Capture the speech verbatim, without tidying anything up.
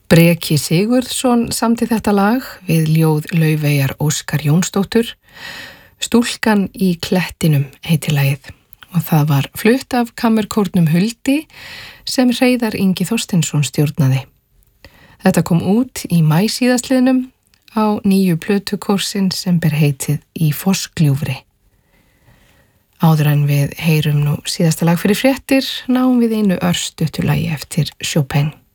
Breki Sigurðsson samdi þetta lag við ljóð Laufeyjar Óskar Jónsdóttur. Stúlkan í klettinum heiti lagið og það var flutt af kammerkórnum Huldi sem Hreiðar Ingi Þorsteinsson stjórnaði. Þetta kom út í maí síðastliðnum á nýju plötu kórsins sem ber heitið Í Fossgljúfri. Áður en við heyrum nú síðasta lag fyrir fréttir náum við einu örstuttu lagi eftir Chopin.